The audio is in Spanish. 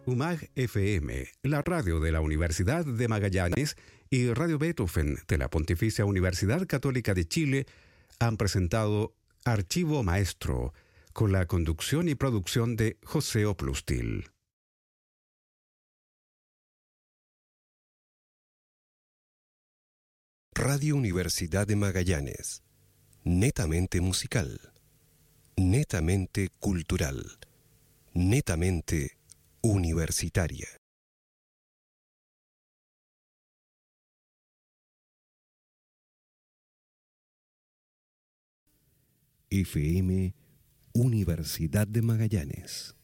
UMAG FM, la radio de la Universidad de Magallanes, y Radio Beethoven de la Pontificia Universidad Católica de Chile han presentado Archivo Maestro, con la conducción y producción de José Oplustil. Radio Universidad de Magallanes, netamente musical, netamente cultural, netamente universitaria. FM Universidad de Magallanes.